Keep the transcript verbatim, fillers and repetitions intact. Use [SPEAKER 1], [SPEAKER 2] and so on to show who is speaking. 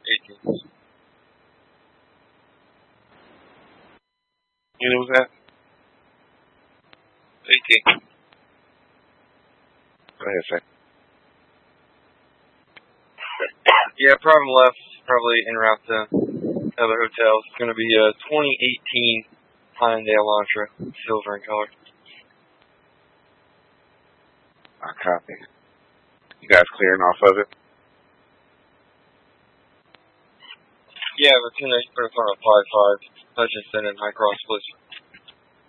[SPEAKER 1] eighteen.
[SPEAKER 2] You know what's that?
[SPEAKER 1] eighteen.
[SPEAKER 2] Go ahead, sir.
[SPEAKER 1] Yeah, problem left. Probably en route to other hotels. It's going to be a twenty eighteen Hyundai Elantra, silver in color.
[SPEAKER 2] I copy. You guys clearing off of it?
[SPEAKER 1] Yeah, we're two nights for the five five, Hutchinson and High Cross, please.